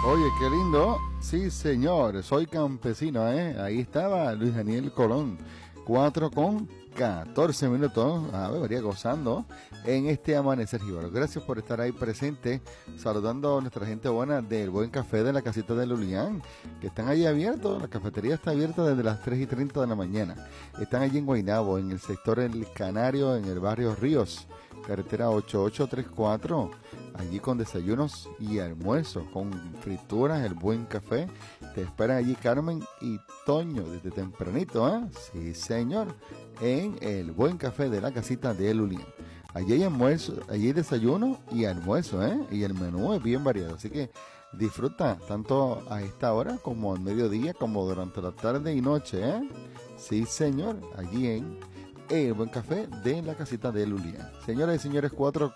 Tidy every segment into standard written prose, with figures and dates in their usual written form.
Oye, qué lindo. Sí, señor, soy campesino, ¿eh? Ahí estaba Luis Daniel Colón. 4:14. A ver, varía gozando en este amanecer jíbaro. Gracias por estar ahí presente, saludando a nuestra gente buena del Buen Café de la Casita de Lulián, que están allí abiertos. La cafetería está abierta desde las 3:30 de la mañana. Están allí en Guaynabo, en el sector El Canario, en el barrio Ríos, carretera 8834. Allí con desayunos y almuerzos, con frituras, el buen café. Te esperan allí Carmen y Toño desde tempranito, ¿eh? Sí, señor. En el buen café de la Casita de Lulián. Allí hay almuerzo, allí hay desayuno y almuerzo, ¿eh? Y el menú es bien variado. Así que disfruta tanto a esta hora como al mediodía, como durante la tarde y noche, ¿eh? Sí, señor. Allí en el buen café de la Casita de Lulián. Señoras y señores,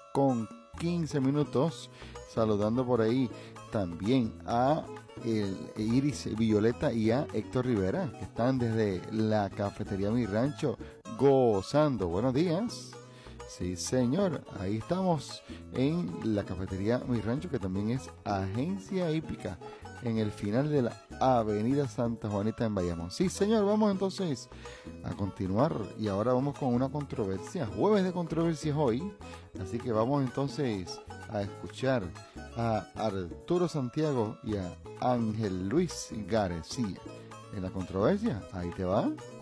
4:15, saludando por ahí también a el Iris Violeta y a Héctor Rivera, que están desde la cafetería Mi Rancho gozando. Buenos días. Sí, señor, ahí estamos en la cafetería Mi Rancho, que también es agencia hípica, en el final de la avenida Santa Juanita en Bayamón. Sí, señor, vamos entonces a continuar y ahora vamos con una controversia, jueves de controversias hoy, así que vamos entonces a escuchar a Arturo Santiago y a Ángel Luis García en la controversia. Ahí te va.